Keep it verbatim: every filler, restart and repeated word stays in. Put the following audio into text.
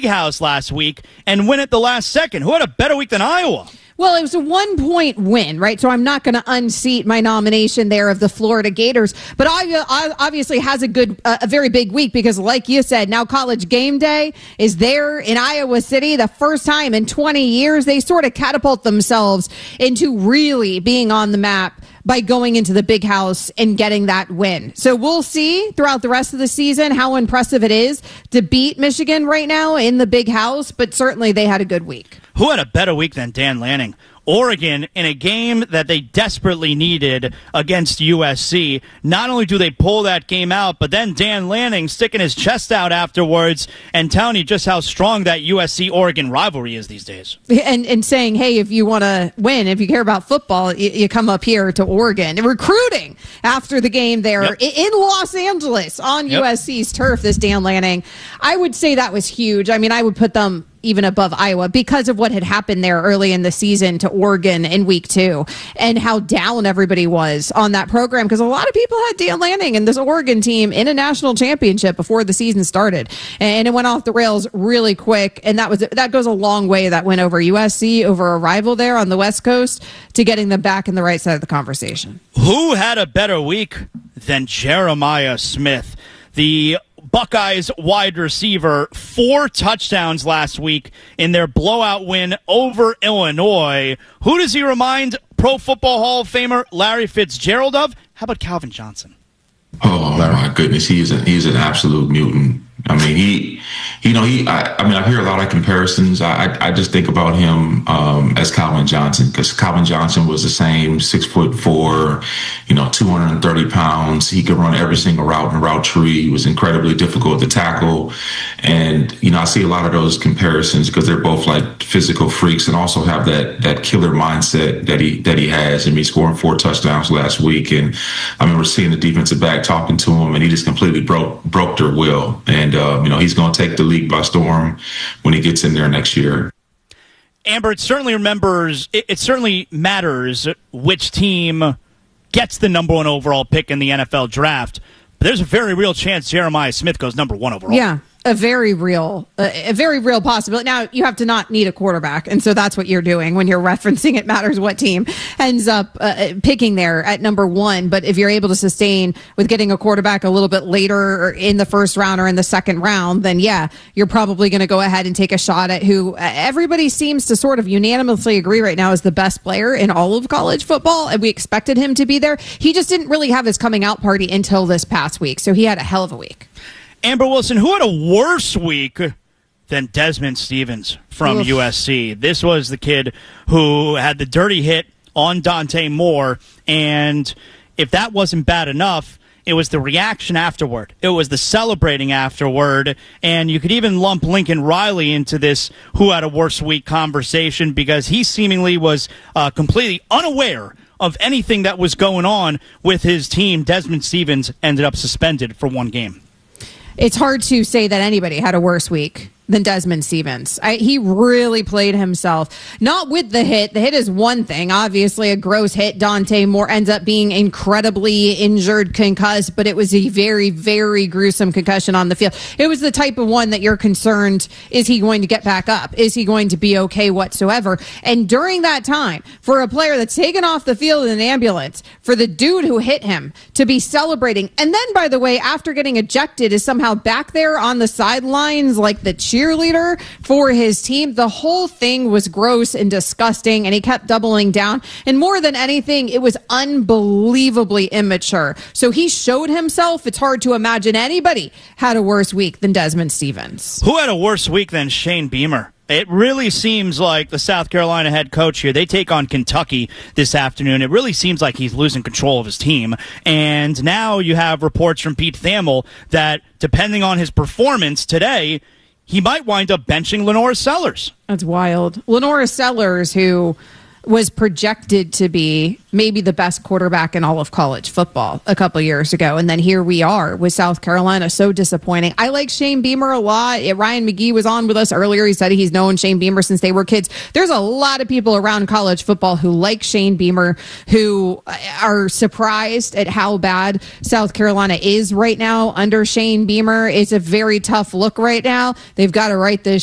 House last week and win at the last second. Who had a better week than Iowa? Well, it was a one-point win, right? So I'm not going to unseat my nomination there of the Florida Gators. But Iowa obviously has a good, uh, a very big week because, like you said, now College Game Day is there in Iowa City. The first time in twenty years, they sort of catapult themselves into really being on the map by going into the Big House and getting that win. So we'll see throughout the rest of the season how impressive it is to beat Michigan right now in the Big House, but certainly they had a good week. Who had a better week than Dan Lanning? Oregon, in a game that they desperately needed against U S C, not only do they pull that game out, but then Dan Lanning sticking his chest out afterwards and telling you just how strong that U S C-Oregon rivalry is these days. And and saying, hey, if you want to win, if you care about football, you, you come up here to Oregon. And recruiting after the game there yep. in Los Angeles on yep. U S C's turf, this Dan Lanning. I would say that was huge. I mean, I would put them even above Iowa because of what had happened there early in the season to Oregon in week two and how down everybody was on that program because a lot of people had Dan Lanning and this Oregon team in a national championship before the season started, and it went off the rails really quick, and that was that goes a long way, that win over U S C, over a rival there on the West Coast, to getting them back in the right side of the conversation. Who had a better week than Jeremiah Smith? The Buckeyes wide receiver, four touchdowns last week in their blowout win over Illinois. Who does he remind Pro Football Hall of Famer Larry Fitzgerald of? How about Calvin Johnson? Oh, my goodness. He's, a, he's an absolute mutant. I mean, he, you know, he, I, I mean, I hear a lot of comparisons. I, I, I just think about him um, as Calvin Johnson, because Calvin Johnson was the same, six foot four, you know, two hundred thirty pounds. He could run every single route in route tree. He was incredibly difficult to tackle. And, you know, I see a lot of those comparisons because they're both like physical freaks and also have that, that killer mindset that he, that he has. I mean, scoring four touchdowns last week. And I remember seeing the defensive back talking to him, and he just completely broke, broke their will. And, Uh, you know, he's going to take the league by storm when he gets in there next year. Amber, it certainly remembers, it, it certainly matters which team gets the number one overall pick in the N F L draft. But there's a very real chance Jeremiah Smith goes number one overall. Yeah. A very real, a very real possibility. Now, you have to not need a quarterback, and so that's what you're doing when you're referencing it matters what team ends up uh, picking there at number one. But if you're able to sustain with getting a quarterback a little bit later or in the first round or in the second round, then yeah, you're probably going to go ahead and take a shot at who everybody seems to sort of unanimously agree right now is the best player in all of college football, and we expected him to be there. He just didn't really have his coming out party until this past week, so he had a hell of a week. Amber Wilson, who had a worse week than Desmond Stevens from Oof. U S C? This was the kid who had the dirty hit on Dante Moore, and if that wasn't bad enough, it was the reaction afterward. It was the celebrating afterward, and you could even lump Lincoln Riley into this who had a worse week conversation because he seemingly was uh, completely unaware of anything that was going on with his team. Desmond Stevens ended up suspended for one game. It's hard to say that anybody had a worse week than Desmond Stevens. I, he really played himself. Not with the hit. The hit is one thing. Obviously, a gross hit. Dante Moore ends up being incredibly injured, concussed, but it was a very, very gruesome concussion on the field. It was the type of one that you're concerned, is he going to get back up? Is he going to be okay whatsoever? And during that time, for a player that's taken off the field in an ambulance, for the dude who hit him to be celebrating, and then, by the way, after getting ejected, is somehow back there on the sidelines like the cheerleader for his team. The whole thing was gross and disgusting, and he kept doubling down. And more than anything, it was unbelievably immature. So he showed himself. It's hard to imagine anybody had a worse week than Desmond Stevens. Who had a worse week than Shane Beamer? It really seems like the South Carolina head coach here, they take on Kentucky this afternoon. It really seems like he's losing control of his team. And now you have reports from Pete Thamel that depending on his performance today, he might wind up benching Lenora Sellers. That's wild. Lenora Sellers, who was projected to be maybe the best quarterback in all of college football a couple years ago. And then here we are with South Carolina. So disappointing. I like Shane Beamer a lot. Ryan McGee was on with us earlier. He said he's known Shane Beamer since they were kids. There's a lot of people around college football who like Shane Beamer, who are surprised at how bad South Carolina is right now under Shane Beamer. It's a very tough look right now. They've got to right this